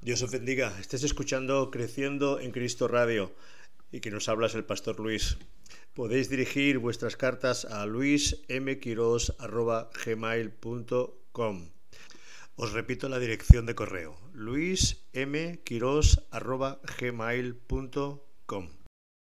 Dios os bendiga. Estés escuchando Creciendo en Cristo Radio y que nos habla es el Pastor Luis. Podéis dirigir vuestras cartas a luismquiros@gmail.com. Os repito la dirección de correo: luismquiros@gmail.com.